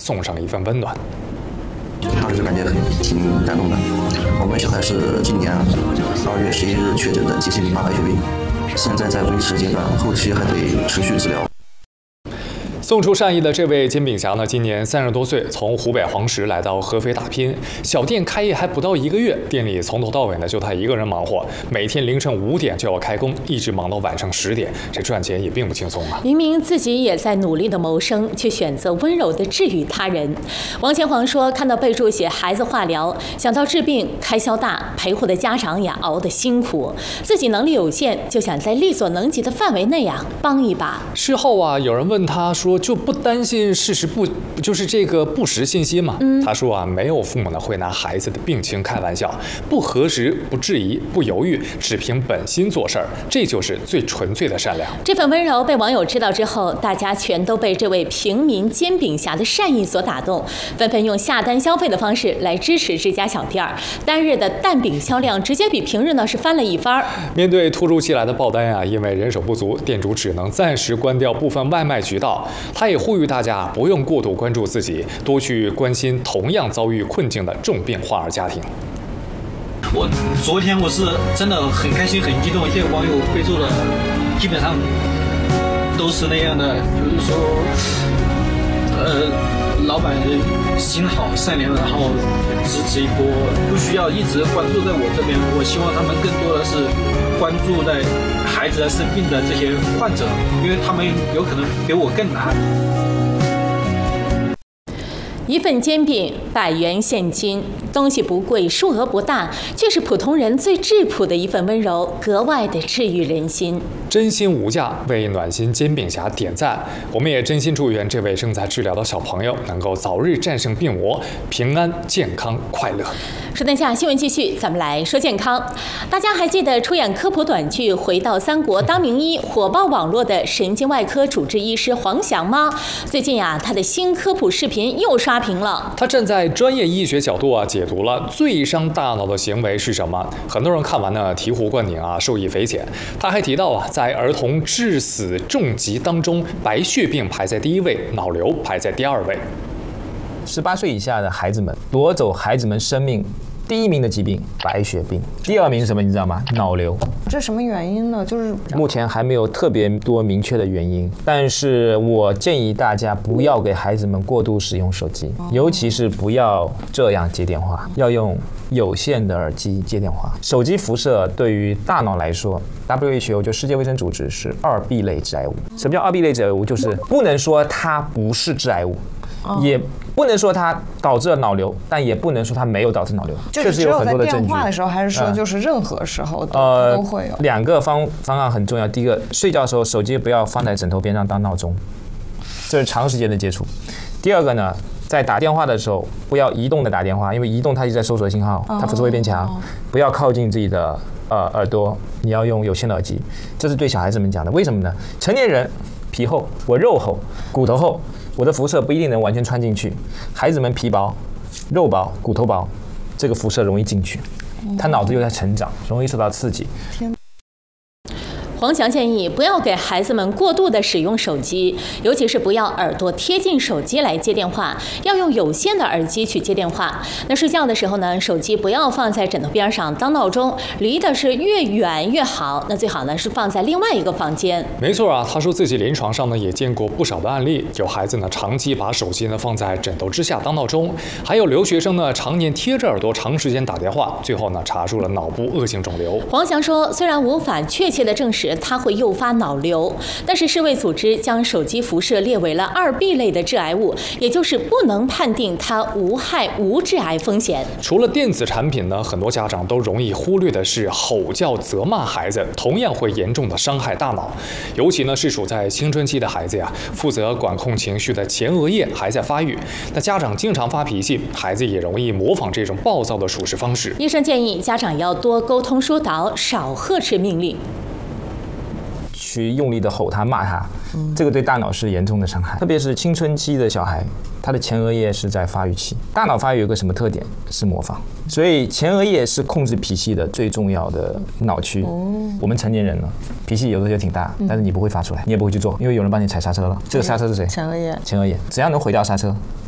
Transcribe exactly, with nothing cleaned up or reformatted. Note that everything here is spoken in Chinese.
送上了一份温暖。 当时感觉挺感动的。我们小孩是今年二月十一日确诊的急性淋巴白血病，现在在维持阶段，后期还得持续治疗。 送出善意的这位煎饼侠呢，今年三十多岁，从湖北黄石来到合肥打拼。小店开业还不到一个月，店里从头到尾呢就他一个人忙活，每天凌晨五点就要开工，一直忙到晚上十点。这赚钱也并不轻松啊！ 明明自己也在努力的谋生，却选择温柔的治愈他人。王乾煌说，看到备注写孩子化疗，想到治病开销大，陪护的家长也熬得辛苦，自己能力有限，就想在力所能及的范围内啊帮一把。 事后啊，有人问他说，就不担心事实不就是这个不实信息吗？嗯、他说啊，没有父母呢会拿孩子的病情开玩笑，不核实、不质疑、不犹豫，只凭本心做事儿，这就是最纯粹的善良。 这份温柔被网友知道之后，大家全都被这位平民煎饼侠的善意所打动，纷纷用下单消费的方式来支持这家小店儿。单日的蛋饼销量直接比平日呢是翻了一番。 面对突如其来的爆单啊，因为人手不足，店主只能暂时关掉部分外卖渠道。他也呼吁大家不用过度关注自己，多去关心同样遭遇困境的重病患儿家庭。 我昨天我是真的很开心很激动，一些网友备注的基本上都是那样的，就是说呃老板心好善良，然后支持一波，不需要一直关注在我这边，我希望他们更多的是关注在孩子生病的这些患者，因为他们有可能比我更难。 一份煎饼，百元现金，东西不贵，数额不大，却是普通人最质朴的一份温柔，格外的治愈人心。 真心无价，为暖心煎饼侠点赞！我们也真心祝愿这位正在治疗的小朋友能够早日战胜病魔，平安、健康、快乐。 说天下新闻继续，咱们来说健康。大家还记得出演科普短剧《回到三国当名医》火爆网络的神经外科主治医师黄翔吗？最近呀、啊，他的新科普视频又刷屏了。 他站在专业医学角度啊，解读了最伤大脑的行为是什么。很多人看完呢，醍醐灌顶啊，受益匪浅。他还提到啊，在儿童致死重疾当中，白血病排在第一位，脑瘤排在第二位。 十八岁以下的孩子们夺走孩子们生命第一名的疾病白血病，第二名是什么？你知道吗？脑瘤。 这是什么原因呢？就是目前还没有特别多明确的原因，但是我建议大家不要给孩子们过度使用手机，尤其是不要这样接电话，要用有线的耳机接电话。手机辐射对于大脑来说 ，W H O 就世界卫生组织是二 B 类致癌物。什么叫二 B 类致癌物？就是不能说它不是致癌物。也不能说它导致了脑瘤，但也不能说它没有导致脑瘤，确实有很多的证据。 电话的时候，还是说就是任何时候都、呃、都会有？ 两个方方案很重要。第一个，睡觉的时候手机不要放在枕头边上当闹钟，这是长时间的接触。第二个呢，在打电话的时候不要移动的打电话，因为移动它一直在搜索信号，它辐射会变强。不要靠近自己的呃耳朵，你要用有线的耳机。这是对小孩子们讲的。为什么呢？成年人皮厚，我肉厚，骨头厚。我的辐射不一定能完全穿进去，孩子们皮薄、肉薄、骨头薄，这个辐射容易进去，他脑子又在成长，容易受到刺激。 黄翔建议不要给孩子们过度的使用手机，尤其是不要耳朵贴近手机来接电话，要用有线的耳机去接电话。那睡觉的时候呢，手机不要放在枕头边上当闹钟，离的是越远越好。那最好呢是放在另外一个房间。 没错啊，他说自己临床上呢也见过不少的案例，有孩子呢长期把手机呢放在枕头之下当闹钟，还有留学生呢常年贴着耳朵长时间打电话，最后呢查出了脑部恶性肿瘤。 黄翔说，虽然无法确切的证实它会诱发脑瘤，但是世卫组织将手机辐射列为了二 B 类的致癌物，也就是不能判定它无害无致癌风险。 除了电子产品呢，很多家长都容易忽略的是吼叫责骂孩子，同样会严重的伤害大脑。尤其呢是处在青春期的孩子呀，负责管控情绪的前额叶还在发育，那家长经常发脾气，孩子也容易模仿这种暴躁的处事方式。 医生建议家长要多沟通疏导，少呵斥命令。 去用力的吼他骂他，这个对大脑是严重的伤害，特别是青春期的小孩，他的前额叶是在发育期。大脑发育有个什么特点？是模仿，所以前额叶是控制脾气的最重要的脑区。我们成年人呢，脾气有的时候挺大，但是你不会发出来，你也不会去做，因为有人帮你踩刹车了。这个刹车是谁？ 前额叶。 前额叶，只要能毁掉刹车，